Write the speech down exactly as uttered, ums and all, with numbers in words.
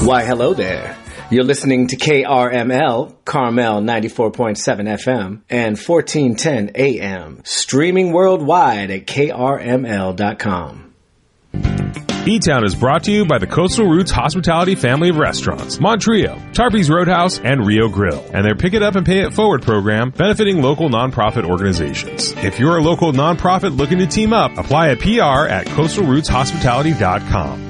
Why, hello there. You're listening to K R M L, Carmel ninety-four point seven F M and fourteen ten A M, streaming worldwide at K R M L dot com. E-Town is brought to you by the Coastal Roots Hospitality family of restaurants, Montrio, Tarpey's Roadhouse, and Rio Grill, and their Pick It Up and Pay It Forward program benefiting local nonprofit organizations. If you're a local nonprofit looking to team up, apply at P R at coastal roots hospitality dot com.